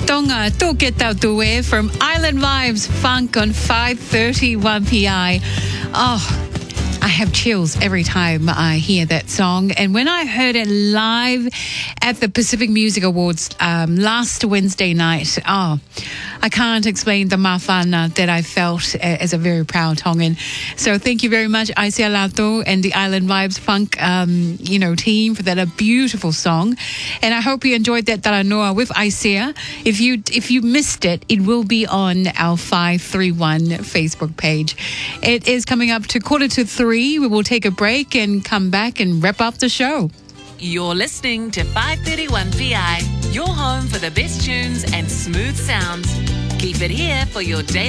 Tonga Toke Tautue from Island Vibes Funk on 5:31 PI. Oh, I have chills every time I hear that song. And when I heard it live at the Pacific Music Awards last Wednesday night, I can't explain the mawhana that I felt as a very proud Tongan. So thank you very much, Aisia Lato and the Island Vibes Funk, team for that beautiful song. And I hope you enjoyed that Taranoa with Aisia. If you missed it, it will be on our 531 Facebook page. It is coming up to 2:45. We will take a break and come back and wrap up the show. You're listening to 531 PI, your home for the best tunes and smooth sounds. Keep it here for your daily